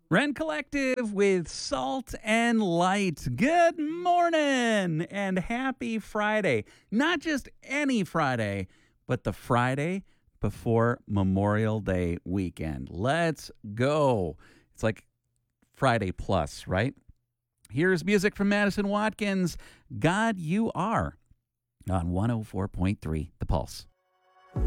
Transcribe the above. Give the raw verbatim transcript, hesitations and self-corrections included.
Ren Collective with Salt and Light. Good morning and happy Friday. Not just any Friday, but the Friday before Memorial Day weekend. Let's go. It's like Friday plus, right? Here's music from Madison Watkins. God, You Are on one oh four point three The Pulse.